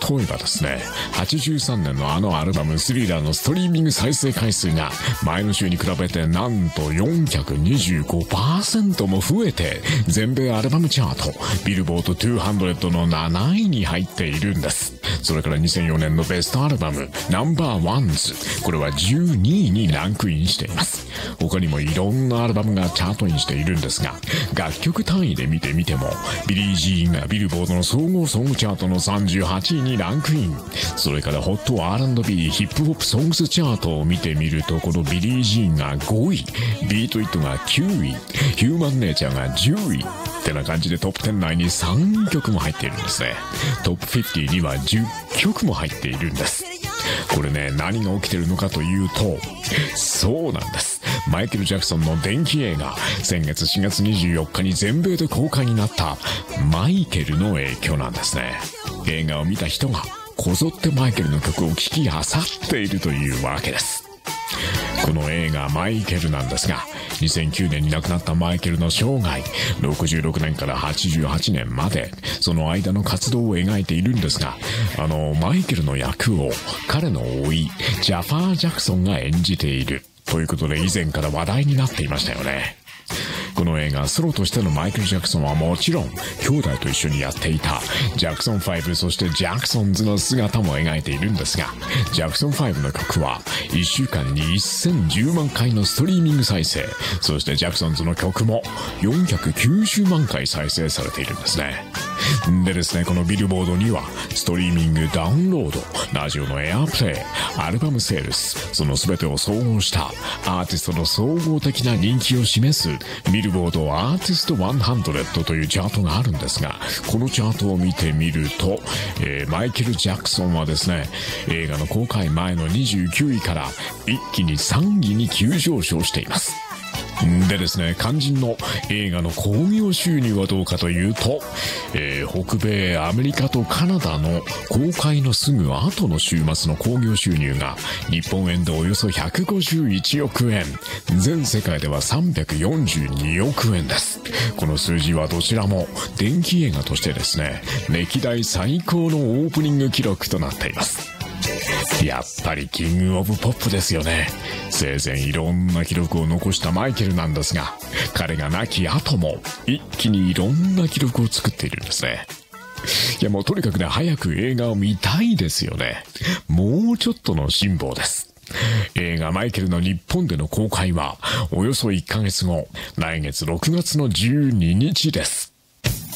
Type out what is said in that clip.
例えばですね、83年のあのアルバムスリラーのストリーミング再生回数が前の週に比べてなんと 425% も増えて、全米アルバムチャートビルボード200の7位に入っているんです。それから2004年のベストアルバムナンバーワンズ、これは12位にランクインしています。他にもいろんなアルバムがチャートインしているんですが、楽曲単位で見てみてもビリー・ジーンがビルボードの総合ソングチャートの38位にランクイン。それからホット R&B ヒップホップソングスチャートを見てみると、このビリー・ジーンが5位、ビートイットが9位、ヒューマンネイチャーが10位ってな感じで、トップ10内に3曲も入っているんですね。トップ50には10曲も入っているんです。これね、何が起きてるのかというと、そうなんです。マイケル・ジャクソンの伝記映画、先月4月24日に全米で公開になったマイケルの影響なんですね。映画を見た人がこぞってマイケルの曲を聴き漁っているというわけです。この映画マイケルなんですが、2009年に亡くなったマイケルの生涯、66年から88年までその間の活動を描いているんですが、マイケルの役を彼の甥ジャファー・ジャクソンが演じているということで、以前から話題になっていましたよね。この映画、ソロとしてのマイケル・ジャクソンはもちろん兄弟と一緒にやっていたジャクソン5、そしてジャクソンズの姿も描いているんですが、ジャクソン5の曲は1週間に1010万回のストリーミング再生、そしてジャクソンズの曲も490万回再生されているんですね。でですね、このビルボードにはストリーミング、ダウンロード、ラジオのエアプレイ、アルバムセールス、その全てを総合したアーティストの総合的な人気を示すビルボードアーティスト100というチャートがあるんですが、このチャートを見てみると、マイケル・ジャクソンはですね、映画の公開前の29位から一気に3位に急上昇しています。でですね、肝心の映画の興行収入はどうかというと、北米、アメリカとカナダの公開のすぐ後の週末の興行収入が日本円でおよそ151億円、全世界では342億円です。この数字はどちらも伝記映画としてですね、歴代最高のオープニング記録となっています。やっぱりキングオブポップですよね。生前いろんな記録を残したマイケルなんですが、彼が亡き後も一気にいろんな記録を作っているんですね。いや、もうとにかくね、早く映画を見たいですよね。もうちょっとの辛抱です。映画マイケルの日本での公開はおよそ1ヶ月後、来月6月の12日です。